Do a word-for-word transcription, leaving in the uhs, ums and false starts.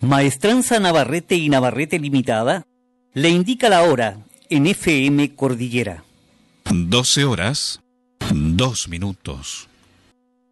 Maestranza Navarrete y Navarrete Limitada le indica la hora en F M Cordillera. doce horas, dos minutos.